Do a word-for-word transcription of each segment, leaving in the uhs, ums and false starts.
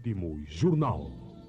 Último Jornal.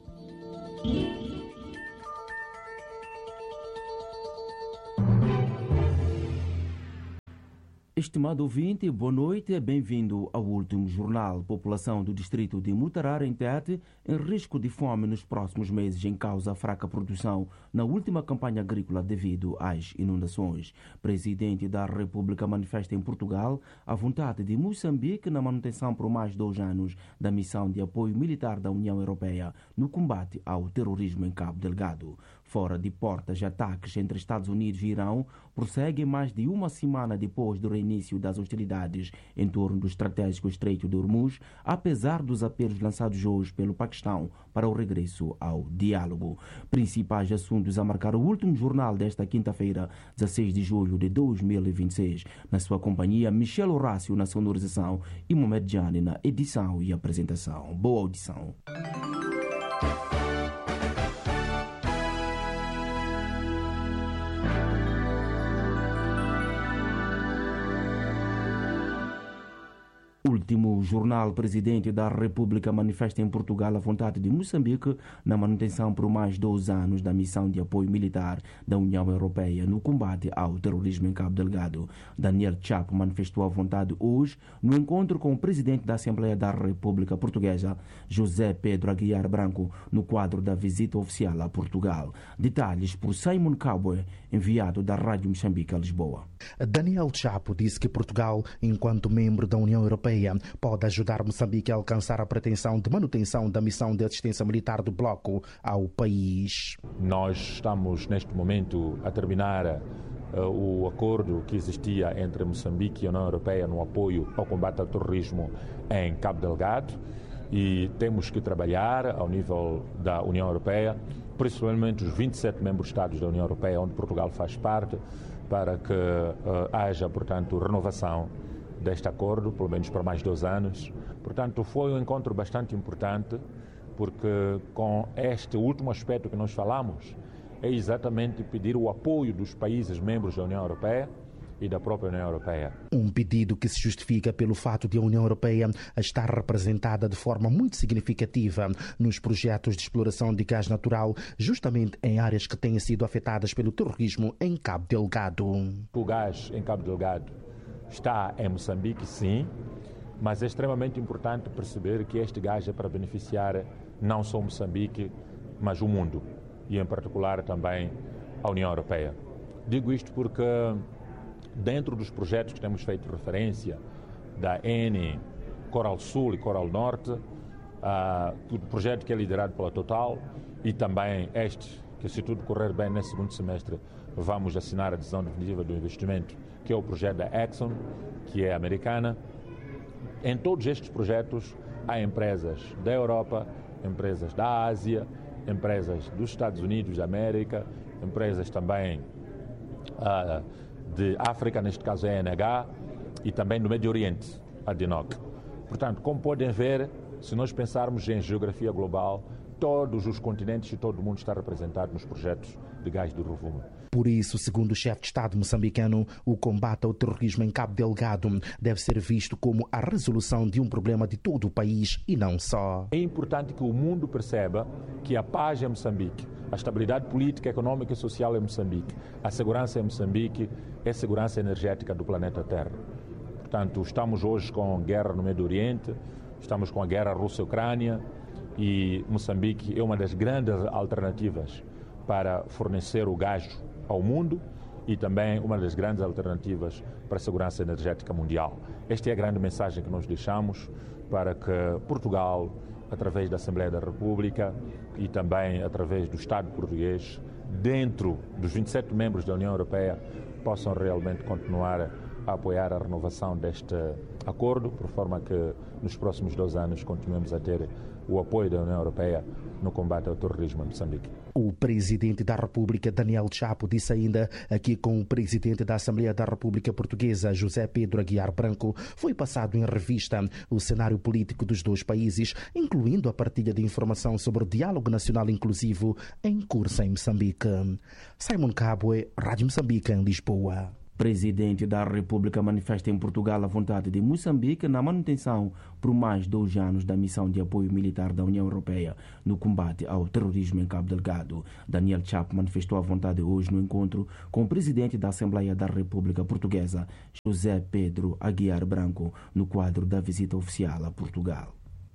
Estimado ouvinte, boa noite, bem-vindo ao Último Jornal. População do distrito de Mutarara, em Tete, em risco de fome nos próximos meses em causa da fraca produção na última campanha agrícola devido às inundações. Presidente da República manifesta em Portugal a vontade de Moçambique na manutenção por mais dois anos da missão de apoio militar da União Europeia no combate ao terrorismo em Cabo Delgado. Fora de portas, ataques entre Estados Unidos e Irão prosseguem mais de uma semana depois do reinício das hostilidades em torno do estratégico Estreito de Hormuz, apesar dos apelos lançados hoje pelo Paquistão para o regresso ao diálogo. Principais assuntos a marcar o último jornal desta quinta-feira, dezesseis de julho de dois mil e vinte e seis. Na sua companhia, Michel Horácio na sonorização e Mohamed Jani na edição e apresentação. Boa audição. Último jornal. Presidente da República manifesta em Portugal a vontade de Moçambique na manutenção por mais dois anos da missão de apoio militar da União Europeia no combate ao terrorismo em Cabo Delgado. Daniel Chapo manifestou a vontade hoje no encontro com o presidente da Assembleia da República Portuguesa, José Pedro Aguiar Branco, no quadro da visita oficial a Portugal. Detalhes por Simon Cowboy, enviado da Rádio Moçambique a Lisboa. Daniel Chapo disse que Portugal, enquanto membro da União Europeia, pode ajudar Moçambique a alcançar a pretensão de manutenção da missão de assistência militar do bloco ao país. Nós estamos neste momento a terminar uh, o acordo que existia entre Moçambique e a União Europeia no apoio ao combate ao terrorismo em Cabo Delgado e temos que trabalhar ao nível da União Europeia, principalmente os vinte e sete membros-estados da União Europeia, onde Portugal faz parte, para que uh, haja, portanto, renovação deste acordo, pelo menos por mais dois anos. Portanto, foi um encontro bastante importante, porque com este último aspecto que nós falamos, é exatamente pedir o apoio dos países membros da União Europeia e da própria União Europeia. Um pedido que se justifica pelo fato de a União Europeia estar representada de forma muito significativa nos projetos de exploração de gás natural, justamente em áreas que têm sido afetadas pelo terrorismo em Cabo Delgado. O gás em Cabo Delgado está em Moçambique, sim, mas é extremamente importante perceber que este gás é para beneficiar não só Moçambique, mas o mundo, e em particular também a União Europeia. Digo isto porque dentro dos projetos que temos feito referência, da Eni, Coral Sul e Coral Norte, uh, o projeto que é liderado pela Total, e também este, que se tudo correr bem nesse segundo semestre, vamos assinar a decisão definitiva do investimento, que é o projeto da Exxon, que é americana. Em todos estes projetos há empresas da Europa, empresas da Ásia, empresas dos Estados Unidos da América, empresas também uh, de África, neste caso a E N H, e também do Médio Oriente, a D N O C. Portanto, como podem ver, se nós pensarmos em geografia global, todos os continentes e todo o mundo está representado nos projetos de gás do Rovuma. Por isso, segundo o chefe de Estado moçambicano, o combate ao terrorismo em Cabo Delgado deve ser visto como a resolução de um problema de todo o país e não só. É importante que o mundo perceba que a paz em Moçambique, a estabilidade política, econômica e social em Moçambique, a segurança em Moçambique é a segurança energética do planeta Terra. Portanto, estamos hoje com guerra no Médio Oriente, estamos com a guerra Rússia-Ucrânia, e Moçambique é uma das grandes alternativas para fornecer o gás ao mundo e também uma das grandes alternativas para a segurança energética mundial. Esta é a grande mensagem que nós deixamos para que Portugal, através da Assembleia da República e também através do Estado português, dentro dos vinte e sete membros da União Europeia, possam realmente continuar a apoiar a renovação deste acordo, por forma que nos próximos dois anos continuemos a ter o apoio da União Europeia no combate ao terrorismo em Moçambique. O presidente da República, Daniel Chapo, disse ainda que com o presidente da Assembleia da República Portuguesa, José Pedro Aguiar Branco, foi passado em revista o cenário político dos dois países, incluindo a partilha de informação sobre o diálogo nacional inclusivo em curso em Moçambique. Simon Cabo, Rádio Moçambique, em Lisboa. Presidente da República manifesta em Portugal a vontade de Moçambique na manutenção por mais dois anos da missão de apoio militar da União Europeia no combate ao terrorismo em Cabo Delgado. Daniel Chapo manifestou a vontade hoje no encontro com o presidente da Assembleia da República Portuguesa, José Pedro Aguiar Branco, no quadro da visita oficial a Portugal.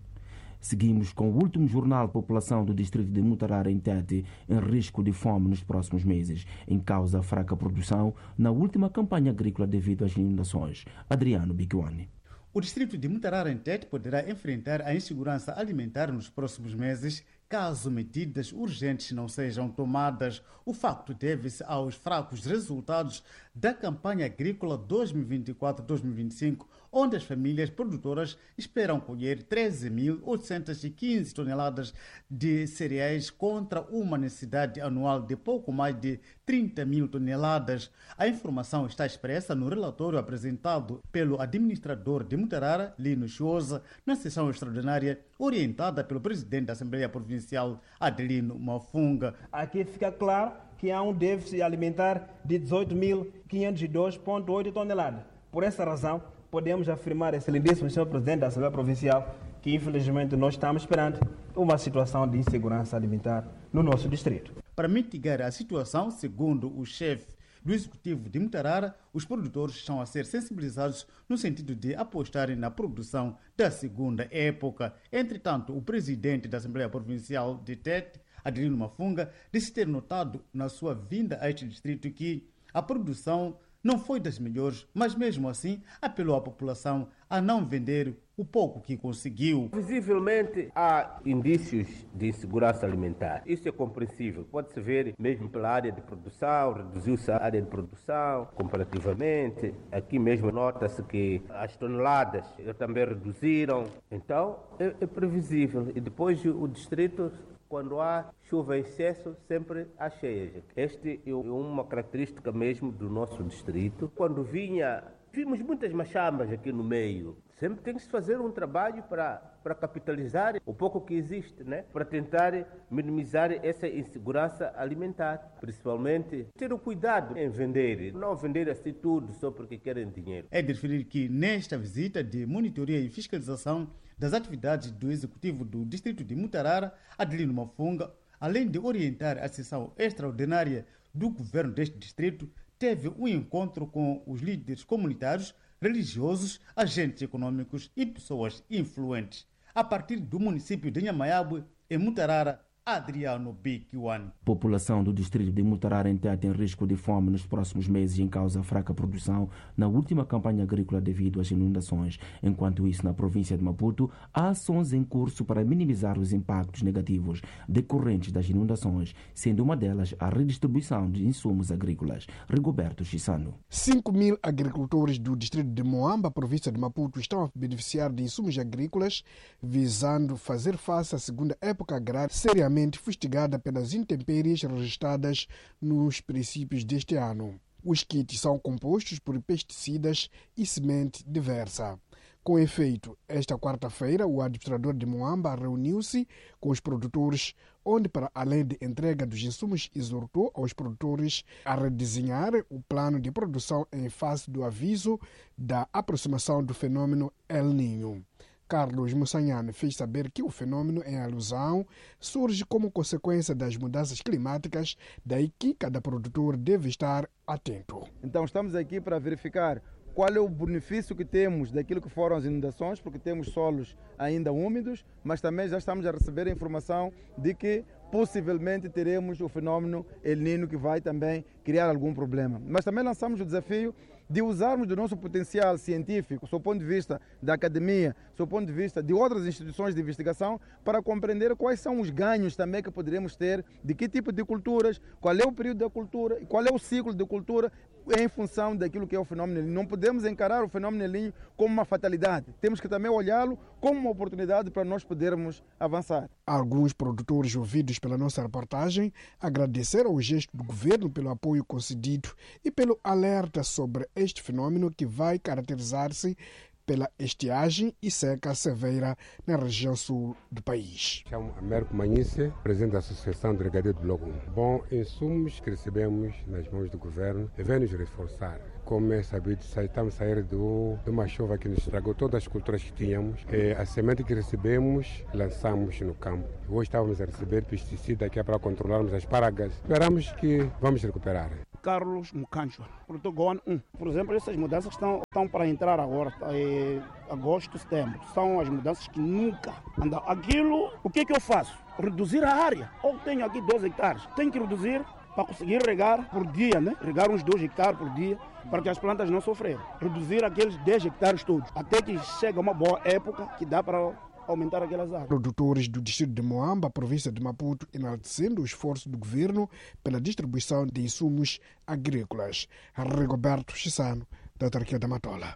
Seguimos com o último jornal População do distrito de Mutarara, em Tete, em risco de fome nos próximos meses, em causa fraca produção na última campanha agrícola devido às inundações. Adriano Biquione. O distrito de Mutarara, em Tete, poderá enfrentar a insegurança alimentar nos próximos meses, caso medidas urgentes não sejam tomadas. O facto deve-se aos fracos resultados da campanha agrícola dois mil e vinte e quatro a dois mil e vinte e cinco, onde as famílias produtoras esperam colher treze mil oitocentas e quinze toneladas de cereais contra uma necessidade anual de pouco mais de trinta mil toneladas. A informação está expressa no relatório apresentado pelo administrador de Mutarara, Lino Chiosa, na sessão extraordinária orientada pelo presidente da Assembleia Provincial, Adelino Mafunga. Aqui fica claro que há um déficit alimentar de dezoito mil quinhentos e dois vírgula oito toneladas. Por essa razão, podemos afirmar, excelentíssimo senhor presidente da Assembleia Provincial, que infelizmente nós estamos perante uma situação de insegurança alimentar no nosso distrito. Para mitigar a situação, segundo o chefe do Executivo de Mutarara, os produtores estão a ser sensibilizados no sentido de apostarem na produção da segunda época. Entretanto, o presidente da Assembleia Provincial de Tete, Adelino Mafunga, disse ter notado na sua vinda a este distrito que a produção não foi das melhores, mas mesmo assim apelou à população a não vender o pouco que conseguiu. Visivelmente há indícios de insegurança alimentar. Isso é compreensível. Pode-se ver mesmo pela área de produção, reduziu-se a área de produção comparativamente. Aqui mesmo nota-se que as toneladas também reduziram. Então é, é previsível. E depois o distrito, quando há chuva em excesso, sempre há cheias. Esta é uma característica mesmo do nosso distrito. Quando vinha, vimos muitas machamas aqui no meio. Sempre tem que se fazer um trabalho para, para capitalizar o pouco que existe, né? Para tentar minimizar essa insegurança alimentar. Principalmente ter o cuidado em vender, não vender assim tudo só porque querem dinheiro. É de referir que nesta visita de monitoria e fiscalização das atividades do Executivo do Distrito de Mutarara, Adelino Mafunga, além de orientar a sessão extraordinária do governo deste distrito, teve um encontro com os líderes comunitários, religiosos, agentes econômicos e pessoas influentes. A partir do município de Nhamaiabe, em Mutarara, Adriano Biquione. População do distrito de Mutarara, em Tete, em risco de fome nos próximos meses em causa fraca produção na última campanha agrícola devido às inundações. Enquanto isso, na província de Maputo, há ações em curso para minimizar os impactos negativos decorrentes das inundações, sendo uma delas a redistribuição de insumos agrícolas. Rigoberto Chissano. cinco mil agricultores do distrito de Moamba, província de Maputo, estão a beneficiar de insumos agrícolas, visando fazer face à segunda época agrária seriamente fustigada pelas intempéries registradas nos princípios deste ano. Os kits são compostos por pesticidas e semente diversa. Com efeito, esta quarta-feira, o administrador de Moamba reuniu-se com os produtores, onde, para além de entrega dos insumos, exortou aos produtores a redesenhar o plano de produção em face do aviso da aproximação do fenômeno El Niño. Carlos Mussanhane fez saber que o fenômeno em alusão surge como consequência das mudanças climáticas, daí que cada produtor deve estar atento. Então estamos aqui para verificar qual é o benefício que temos daquilo que foram as inundações, porque temos solos ainda úmidos, mas também já estamos a receber a informação de que possivelmente teremos o fenômeno El Niño, que vai também criar algum problema. Mas também lançamos o desafio de usarmos do nosso potencial científico, do ponto de vista da academia, do ponto de vista de outras instituições de investigação, para compreender quais são os ganhos também que poderemos ter, de que tipo de culturas, qual é o período da cultura, qual é o ciclo de cultura, em função daquilo que é o fenômeno El Niño. Não podemos encarar o fenômeno El Niño como uma fatalidade. Temos que também olhá-lo como uma oportunidade para nós podermos avançar. Alguns produtores ouvidos pela nossa reportagem agradeceram o gesto do governo pelo apoio concedido e pelo alerta sobre este fenômeno que vai caracterizar-se pela estiagem e seca severa na região sul do país. Chamo Américo Manhice, presidente da Associação de Regadio do Bloco um. Bom, insumos que recebemos nas mãos do governo devem nos reforçar. Como é sabido, estamos a sair do, de uma chuva que nos estragou todas as culturas que tínhamos. É, a semente que recebemos, lançamos no campo. Hoje estávamos a receber pesticida que é para controlarmos as pragas. Esperamos que vamos recuperar. Carlos Mucancho, Portugal um. Por exemplo, essas mudanças que estão, estão para entrar agora, é, agosto, setembro, são as mudanças que nunca andam. Aquilo, o que é que eu faço? Reduzir a área. Ou tenho aqui doze hectares, tenho que reduzir para conseguir regar por dia, né? Regar uns dois hectares por dia, para que as plantas não sofrerem. Reduzir aqueles dez hectares todos, até que chega uma boa época que dá para aumentar aquelas áreas. Produtores do distrito de Moamba, província de Maputo, enaltecendo o esforço do governo pela distribuição de insumos agrícolas. Rigoberto Chissano, da autarquia da Matola.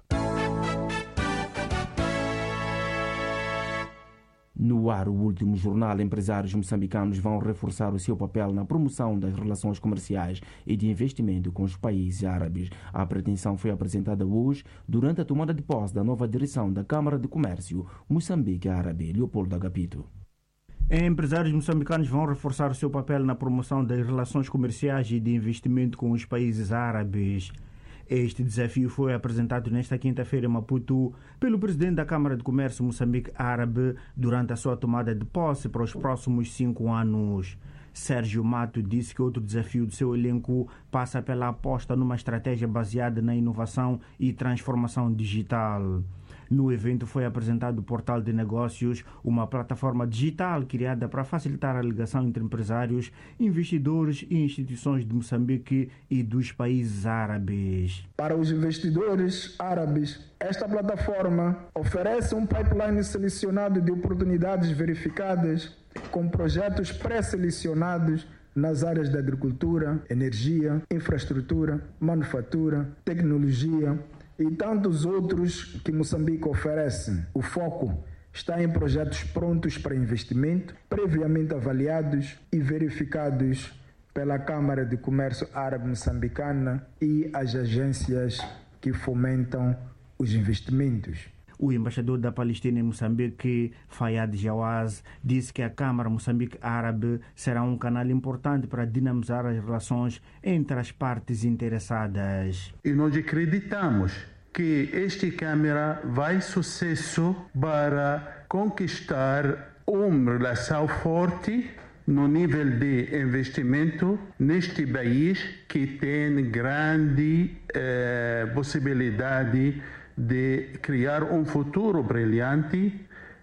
No ar, o último jornal, empresários moçambicanos vão reforçar o seu papel na promoção das relações comerciais e de investimento com os países árabes. A pretensão foi apresentada hoje durante a tomada de posse da nova direção da Câmara de Comércio Moçambique Árabe. Leopoldo Agapito. Empresários moçambicanos vão reforçar o seu papel na promoção das relações comerciais e de investimento com os países árabes. Este desafio foi apresentado nesta quinta-feira em Maputo pelo presidente da Câmara de Comércio Moçambique Árabe durante a sua tomada de posse para os próximos cinco anos. Sérgio Mato disse que outro desafio do seu elenco passa pela aposta numa estratégia baseada na inovação e transformação digital. No evento foi apresentado o Portal de Negócios, uma plataforma digital criada para facilitar a ligação entre empresários, investidores e instituições de Moçambique e dos países árabes. Para os investidores árabes, esta plataforma oferece um pipeline selecionado de oportunidades verificadas com projetos pré-selecionados nas áreas da agricultura, energia, infraestrutura, manufatura, tecnologia e tantos outros que Moçambique oferece. O foco está em projetos prontos para investimento, previamente avaliados e verificados pela Câmara de Comércio Árabe Moçambicana e as agências que fomentam os investimentos. O embaixador da Palestina em Moçambique, Fayad Jawaz, disse que a Câmara Moçambique Árabe será um canal importante para dinamizar as relações entre as partes interessadas. E nós acreditamos que esta Câmara vai sucesso para conquistar uma relação forte no nível de investimento neste país que tem grande eh, possibilidade de criar um futuro brilhante,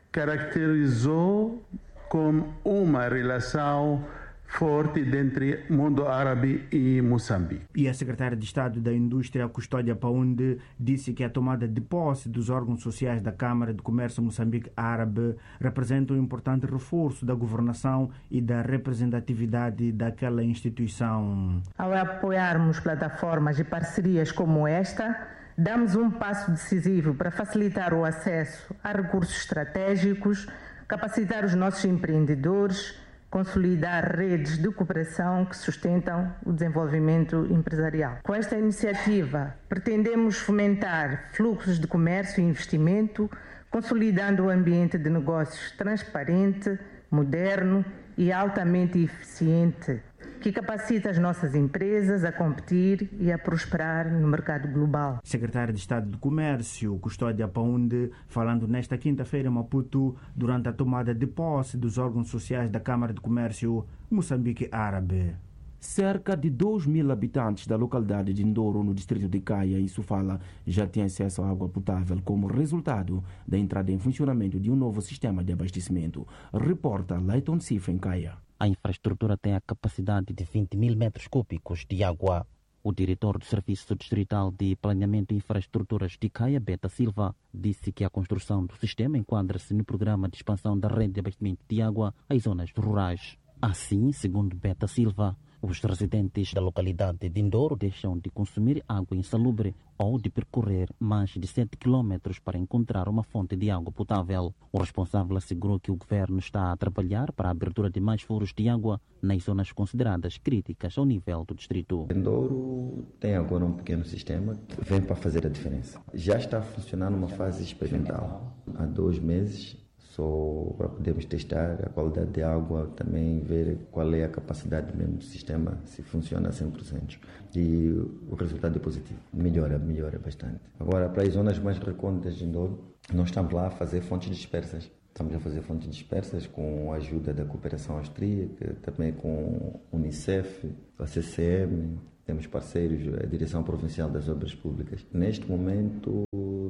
caracterizou como uma relação forte entre o mundo árabe e Moçambique. E a secretária de Estado da Indústria, Custódia Paunde, disse que a tomada de posse dos órgãos sociais da Câmara de Comércio Moçambique Árabe representa um importante reforço da governação e da representatividade daquela instituição. Ao apoiarmos plataformas e parcerias como esta, damos um passo decisivo para facilitar o acesso a recursos estratégicos, capacitar os nossos empreendedores, consolidar redes de cooperação que sustentam o desenvolvimento empresarial. Com esta iniciativa, pretendemos fomentar fluxos de comércio e investimento, consolidando o ambiente de negócios transparente, moderno e altamente eficiente, que capacita as nossas empresas a competir e a prosperar no mercado global. Secretária de Estado do Comércio, Custódia Paunde, falando nesta quinta-feira em Maputo, durante a tomada de posse dos órgãos sociais da Câmara de Comércio Moçambique Árabe. Cerca de dois mil habitantes da localidade de Ndoro, no distrito de Caia, em Sofala, já têm acesso à água potável como resultado da entrada em funcionamento de um novo sistema de abastecimento. Reporta Leiton Cifra, em Caia. A infraestrutura tem a capacidade de vinte mil metros cúbicos de água. O diretor do Serviço Distrital de Planeamento e Infraestruturas de Caia, Beta Silva, disse que a construção do sistema enquadra-se no programa de expansão da rede de abastecimento de água às zonas rurais. Assim, segundo Beta Silva, Os residentes da localidade de Ndoro deixam de consumir água insalubre ou de percorrer mais de sete quilômetros para encontrar uma fonte de água potável. O responsável assegurou que o governo está a trabalhar para a abertura de mais furos de água nas zonas consideradas críticas ao nível do distrito. Ndoro tem agora um pequeno sistema que vem para fazer a diferença. Já está a funcionar numa fase experimental. Há dois meses, só para podermos testar a qualidade de água, também ver qual é a capacidade mesmo do sistema, se funciona a cem por cento. E o resultado é positivo, melhora, melhora bastante. Agora, para as zonas mais recônditas de Ndoro, nós estamos lá a fazer fontes dispersas. Estamos a fazer fontes dispersas com a ajuda da cooperação austríaca, também com a Unicef, a C C M, temos parceiros, a Direção Provincial das Obras Públicas. Neste momento,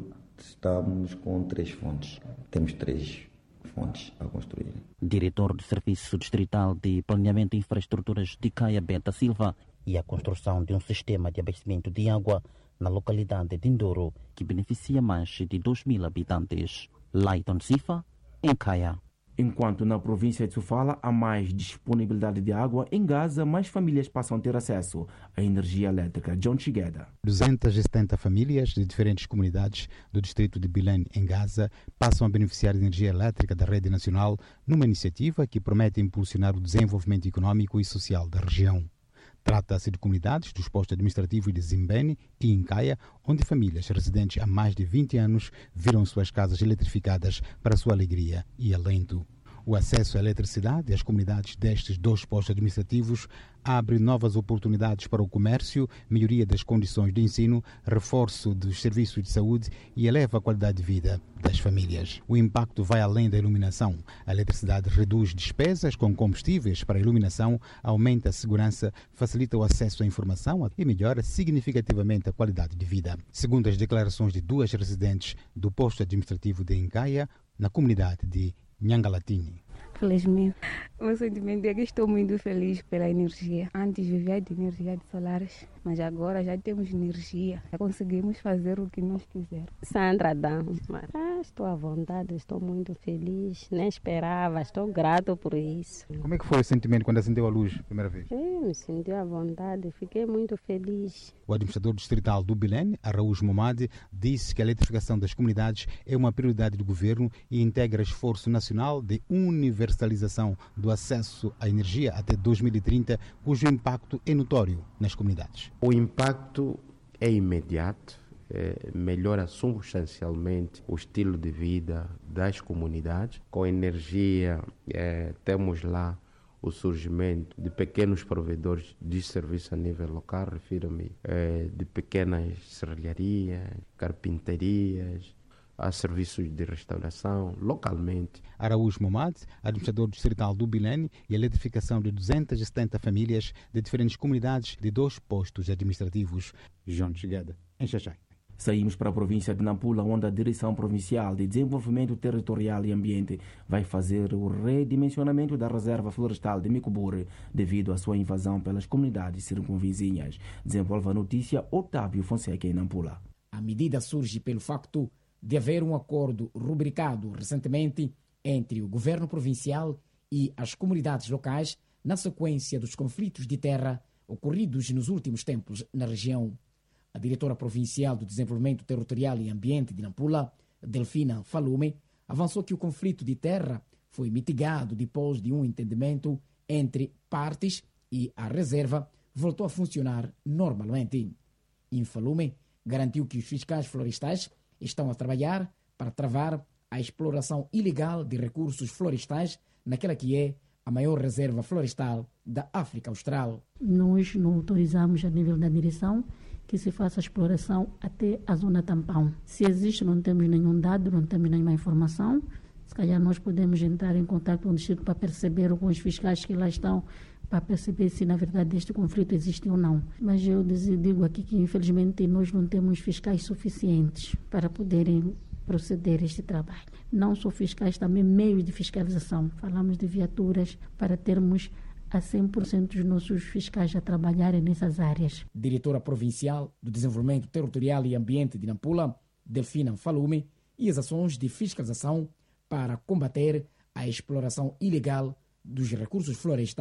estamos com três fontes. Temos três fontes a construir. Diretor do Serviço Distrital de Planeamento e Infraestruturas de Caia Beta Silva e a construção de um sistema de abastecimento de água na localidade de Ndoro, que beneficia mais de dois mil habitantes. Laiton Sifa, em Caia. Enquanto na província de Sofala há mais disponibilidade de água, em Gaza mais famílias passam a ter acesso à energia elétrica. John Chigueda. duzentas e setenta famílias de diferentes comunidades do distrito de Bilene, em Gaza, passam a beneficiar de energia elétrica da rede nacional numa iniciativa que promete impulsionar o desenvolvimento econômico e social da região. Trata-se de comunidades dos postos administrativos de Zimbene e Incaia, onde famílias residentes há mais de vinte anos viram suas casas eletrificadas para sua alegria e alento. O acesso à eletricidade às comunidades destes dois postos administrativos abre novas oportunidades para o comércio, melhoria das condições de ensino, reforço dos serviços de saúde e eleva a qualidade de vida das famílias. O impacto vai além da iluminação. A eletricidade reduz despesas com combustíveis para a iluminação, aumenta a segurança, facilita o acesso à informação e melhora significativamente a qualidade de vida. Segundo as declarações de duas residentes do posto administrativo de Incaia, na comunidade de Nhangalatini. Felizmente, o meu sentimento é que estou muito feliz pela energia. Antes vivia de energia de solares, mas agora já temos energia. Já conseguimos fazer o que nós quisermos. Sandra Damos. Ah, estou à vontade, estou muito feliz. Nem esperava, estou grato por isso. Como é que foi o sentimento quando acendeu a luz a primeira vez? Eu me senti à vontade, fiquei muito feliz. O administrador distrital do Bilene, Araújo Momade, disse que a eletrificação das comunidades é uma prioridade do governo e integra esforço nacional de universalização do acesso à energia até dois mil e trinta, cujo impacto é notório nas comunidades. O impacto é imediato, é, melhora substancialmente o estilo de vida das comunidades. Com energia, é, temos lá o surgimento de pequenos provedores de serviço a nível local, refiro-me é, de pequenas serralharias, carpinterias, há serviços de restauração localmente. Araújo Momade, administrador distrital do Bilene, e a eletrificação de duzentas e setenta famílias de diferentes comunidades de dois postos administrativos. João Chigueda, em Xaxai. Saímos para a província de Nampula, onde a Direção Provincial de Desenvolvimento Territorial e Ambiente vai fazer o redimensionamento da reserva florestal de Micubure devido à sua invasão pelas comunidades circunvizinhas. Desenvolve a notícia Otávio Fonseca em Nampula. A medida surge pelo facto de haver um acordo rubricado recentemente entre o governo provincial e as comunidades locais na sequência dos conflitos de terra ocorridos nos últimos tempos na região. A diretora provincial do Desenvolvimento Territorial e Ambiente de Nampula, Delfina Falume, avançou que o conflito de terra foi mitigado depois de um entendimento entre partes e a reserva voltou a funcionar normalmente. Infalume garantiu que os fiscais florestais estão a trabalhar para travar a exploração ilegal de recursos florestais naquela que é a maior reserva florestal da África Austral. Nós não autorizamos a nível da direção que se faça a exploração até a zona tampão. Se existe, não temos nenhum dado, não temos nenhuma informação. Se calhar nós podemos entrar em contato com o distrito para perceber com os fiscais que lá estão, para perceber se na verdade este conflito existe ou não. Mas eu digo aqui que infelizmente nós não temos fiscais suficientes para poderem proceder a este trabalho. Não só fiscais, também meios de fiscalização. Falamos de viaturas para termos a cem por cento dos nossos fiscais a trabalharem nessas áreas. Diretora Provincial do Desenvolvimento Territorial e Ambiente de Nampula, Delfina Falume, e as ações de fiscalização para combater a exploração ilegal dos recursos florestais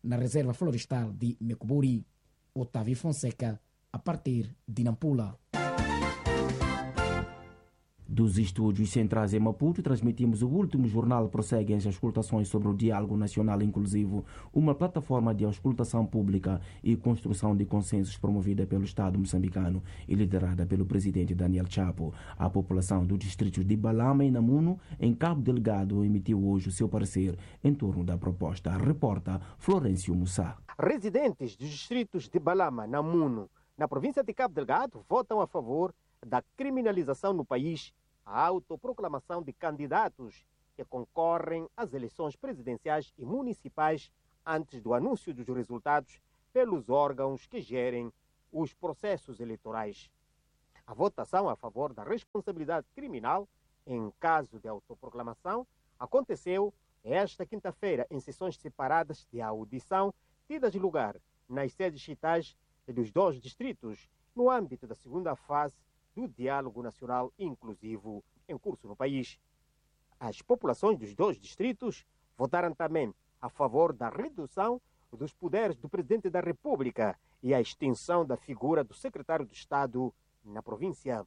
na Reserva Florestal de Mecuburi. Otávio Fonseca, a partir de Nampula. Dos estúdios centrais em Maputo, transmitimos o último jornal. Prosseguem as auscultações sobre o Diálogo Nacional Inclusivo, uma plataforma de auscultação pública e construção de consensos promovida pelo Estado moçambicano e liderada pelo presidente Daniel Chapo. A população do distrito de Balama e Namuno, em Cabo Delgado, emitiu hoje o seu parecer em torno da proposta. Reporta Florencio Mussá. Residentes dos distritos de Balama, Namuno, na província de Cabo Delgado, votam a favor da criminalização no país, a autoproclamação de candidatos que concorrem às eleições presidenciais e municipais antes do anúncio dos resultados pelos órgãos que gerem os processos eleitorais. A votação a favor da responsabilidade criminal em caso de autoproclamação aconteceu esta quinta-feira em sessões separadas de audição tidas lugar nas sedes distritais dos dois distritos no âmbito da segunda fase do Diálogo Nacional Inclusivo em curso no país. As populações dos dois distritos votaram também a favor da redução dos poderes do Presidente da República e a extinção da figura do Secretário de Estado na província.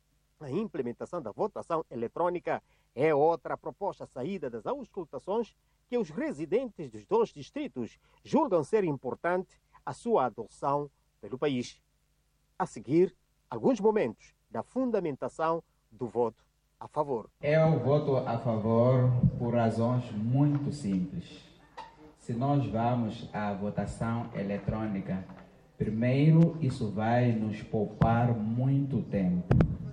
A implementação da votação eletrônica é outra proposta saída das auscultações que os residentes dos dois distritos julgam ser importante a sua adoção pelo país. A seguir, alguns momentos da fundamentação do voto a favor. Eu voto a favor por razões muito simples. Se nós vamos à votação eletrônica, primeiro isso vai nos poupar muito tempo.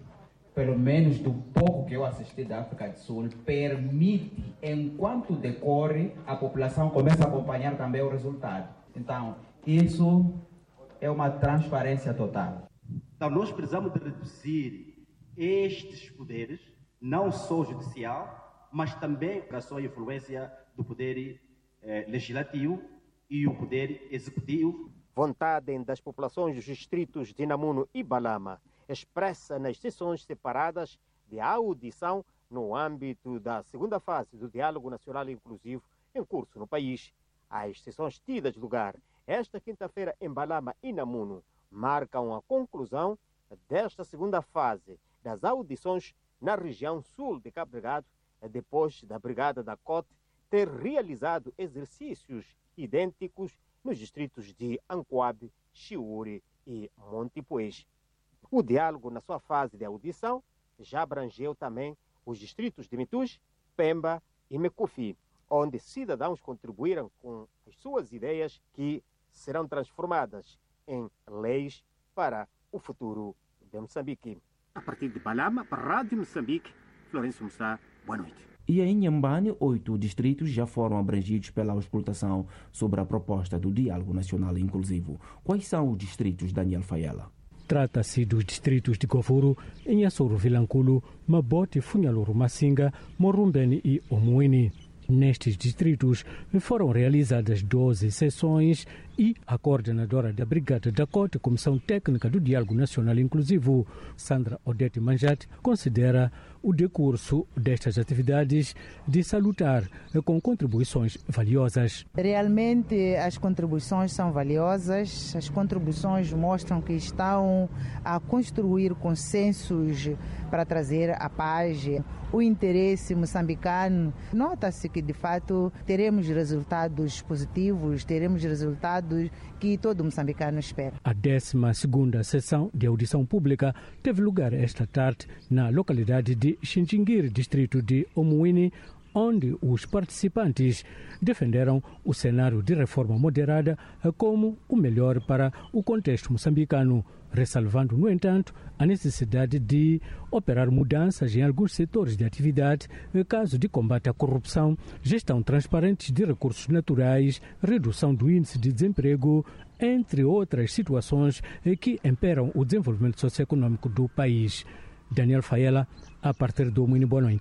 Pelo menos do pouco que eu assisti da África do Sul, permite, enquanto decorre, a população começa a acompanhar também o resultado. Então, isso é uma transparência total. Então, nós precisamos de reduzir estes poderes, não só o judicial, mas também a sua influência do poder eh, legislativo e o poder executivo. Vontade das populações dos distritos de Namuno e Balama, expressa nas sessões separadas de audição no âmbito da segunda fase do Diálogo Nacional Inclusivo em curso no país. As sessões tidas lugar esta quinta-feira em Balama e Namuno marcam a conclusão desta segunda fase das audições na região sul de Cabo Delgado, depois da Brigada da Cote ter realizado exercícios idênticos nos distritos de Ancoabe, Chiuri e Montipuez. O diálogo, na sua fase de audição, já abrangeu também os distritos de Mituj, Pemba e Mecufi, onde cidadãos contribuíram com as suas ideias que serão transformadas em leis para o futuro de Moçambique. A partir de Balama, para a Rádio Moçambique, Florencio Mussá, boa noite. E em Inhambane, oito distritos já foram abrangidos pela auscultação sobre a proposta do Diálogo Nacional Inclusivo. Quais são os distritos, Daniel Faiela? Trata-se dos distritos de Govuro, Inhassoro Vilanculo, Mabote, Funhaloro Massinga, Morumbene e Omuini. Nestes distritos foram realizadas doze sessões e a coordenadora da Brigada da Cote, Comissão Técnica do Diálogo Nacional Inclusivo, Sandra Odete Manjate, considera o decurso destas atividades de salutar com contribuições valiosas. Realmente as contribuições são valiosas, as contribuições mostram que estão a construir consensos para trazer a paz, o interesse moçambicano. Nota-se que de fato teremos resultados positivos, teremos resultados que todo moçambicano espera. A décima segunda sessão de audição pública teve lugar esta tarde na localidade de Xinjinguir, distrito de Omuini, onde os participantes defenderam o cenário de reforma moderada como o melhor para o contexto moçambicano, ressalvando, no entanto, a necessidade de operar mudanças em alguns setores de atividade, caso de combate à corrupção, gestão transparente de recursos naturais, redução do índice de desemprego, entre outras situações que emperam o desenvolvimento socioeconômico do país. Daniel Faiela, a partir do Muito boa noite.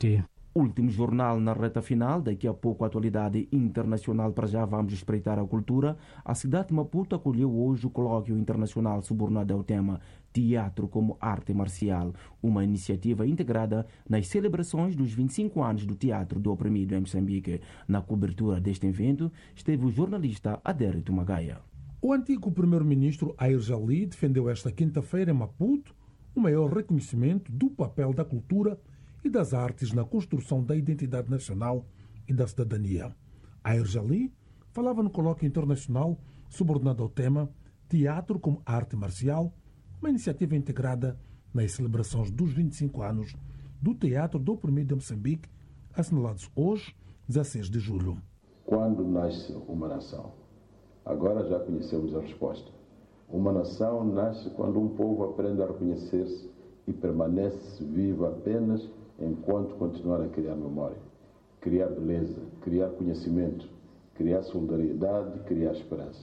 Último jornal na reta final, daqui a pouco a atualidade internacional. Para já vamos espreitar a cultura. A cidade de Maputo acolheu hoje o colóquio internacional subordinado ao tema Teatro como Arte Marcial, uma iniciativa integrada nas celebrações dos vinte e cinco anos do Teatro do Oprimido em Moçambique. Na cobertura deste evento esteve o jornalista Adérito Magaia. O antigo primeiro-ministro Air Jali defendeu esta quinta-feira em Maputo o maior reconhecimento do papel da cultura e das artes na construção da identidade nacional e da cidadania. Air Jali falava no colóquio internacional subordinado ao tema Teatro como Arte Marcial, uma iniciativa integrada nas celebrações dos vinte e cinco anos do Teatro do Oprimido em Moçambique, assinalados hoje, dezesseis de julho. Quando nasce uma nação? Agora já conhecemos a resposta. Uma nação nasce quando um povo aprende a reconhecer-se e permanece vivo apenas enquanto continuar a criar memória, criar beleza, criar conhecimento, criar solidariedade, criar esperança.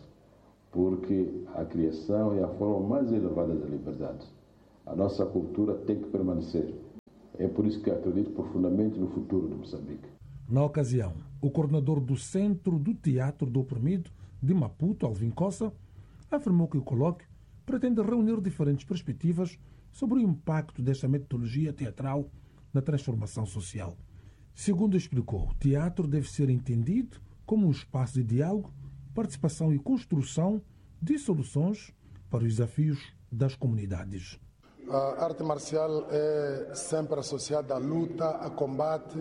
Porque a criação é a forma mais elevada da liberdade. A nossa cultura tem que permanecer. É por isso que acredito profundamente no futuro de Moçambique. Na ocasião, o coordenador do Centro do Teatro do Oprimido de Maputo, Alvin Cossa, afirmou que o colóquio pretende reunir diferentes perspectivas sobre o impacto desta metodologia teatral na transformação social. Segundo explicou, o teatro deve ser entendido como um espaço de diálogo, participação e construção de soluções para os desafios das comunidades. A arte marcial é sempre associada à luta, a combate,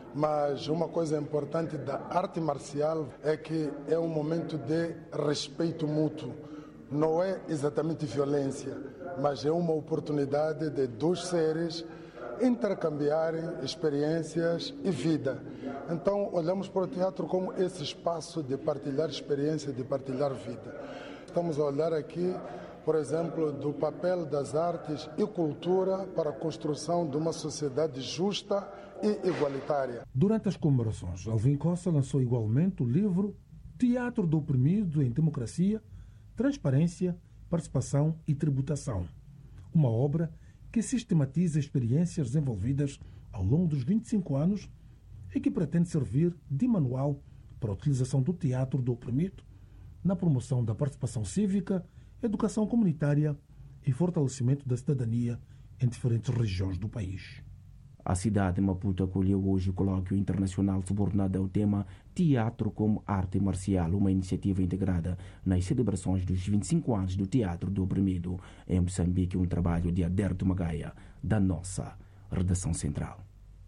mas uma coisa importante da arte marcial é que é um momento de respeito mútuo. Não é exatamente violência, mas é uma oportunidade de dois seres intercambiarem experiências e vida. Então, olhamos para o teatro como esse espaço de partilhar experiência, de partilhar vida. Estamos a olhar aqui, por exemplo, do papel das artes e cultura para a construção de uma sociedade justa e igualitária. Durante as comemorações, Alvin Cossa lançou igualmente o livro Teatro do Oprimido em Democracia, Transparência, Participação e Tributação, uma obra que sistematiza experiências desenvolvidas ao longo dos vinte e cinco anos e que pretende servir de manual para a utilização do teatro do oprimido na promoção da participação cívica, educação comunitária e fortalecimento da cidadania em diferentes regiões do país. A cidade de Maputo acolheu hoje o colóquio internacional subordinado ao tema Teatro como Arte Marcial, uma iniciativa integrada nas celebrações dos vinte e cinco anos do Teatro do Oprimido em Moçambique, um trabalho de Adérito Magaia, da nossa redação central.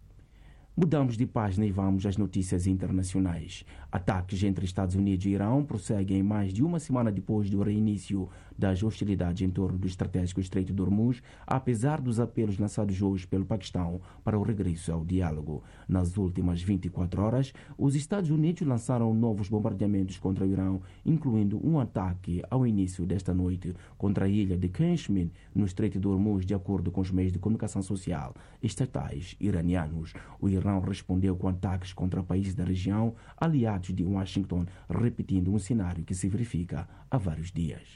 Mudamos de página e vamos às notícias internacionais. Ataques entre Estados Unidos e Irão prosseguem mais de uma semana depois do reinício das hostilidades em torno do estratégico Estreito de Hormuz, apesar dos apelos lançados hoje pelo Paquistão para o regresso ao diálogo. Nas últimas vinte e quatro horas, os Estados Unidos lançaram novos bombardeamentos contra o Irão, incluindo um ataque ao início desta noite contra a ilha de Kashmir, no Estreito de Hormuz, de acordo com os meios de comunicação social estatais iranianos. O Irão respondeu com ataques contra países da região, aliados de Washington, repetindo um cenário que se verifica há vários dias.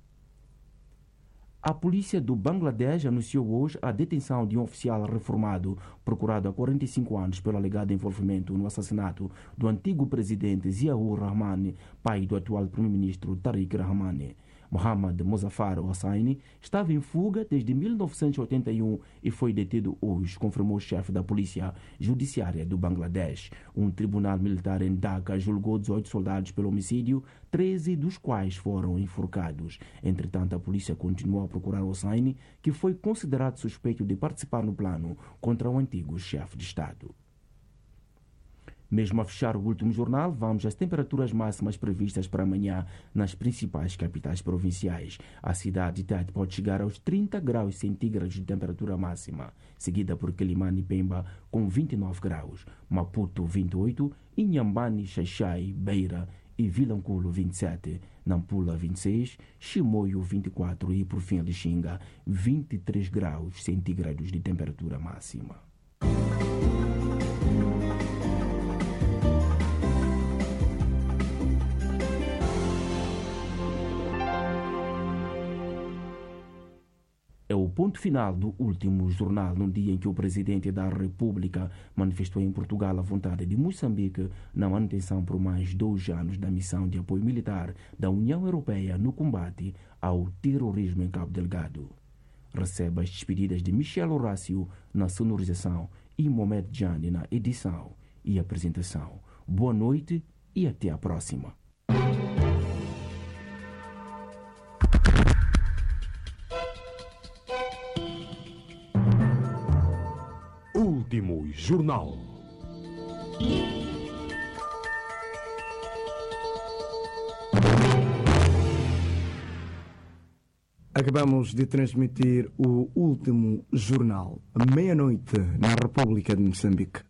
A polícia do Bangladesh anunciou hoje a detenção de um oficial reformado procurado há quarenta e cinco anos pelo alegado envolvimento no assassinato do antigo presidente Ziaur Rahman, pai do atual primeiro-ministro Tariq Rahman. Mohammad Muzaffar Hossain estava em fuga desde mil novecentos e oitenta e um e foi detido hoje, confirmou o chefe da Polícia Judiciária do Bangladesh. Um tribunal militar em Dhaka julgou dezoito soldados pelo homicídio, treze dos quais foram enforcados. Entretanto, a polícia continuou a procurar Hossain, que foi considerado suspeito de participar no plano contra o antigo chefe de Estado. Mesmo a fechar o último jornal, vamos às temperaturas máximas previstas para amanhã nas principais capitais provinciais. A cidade de Tete pode chegar aos trinta graus centígrados de temperatura máxima, seguida por Quelimane e Pemba com vinte e nove graus, Maputo vinte e oito, Inhambane, Xaixai, Beira e Vilanculo vinte e sete, Nampula vinte e seis, Chimoio vinte e quatro e, por fim, Lixinga vinte e três graus centígrados de temperatura máxima. É o o ponto final do último jornal, num dia em que o presidente da República manifestou em Portugal a vontade de Moçambique na manutenção por mais dois anos da missão de apoio militar da União Europeia no combate ao terrorismo em Cabo Delgado. Receba as despedidas de Michel Horácio na sonorização e Mohamed Jani na edição e apresentação. Boa noite e até a próxima. Último Jornal. Acabamos de transmitir o último jornal, meia-noite, na República de Moçambique.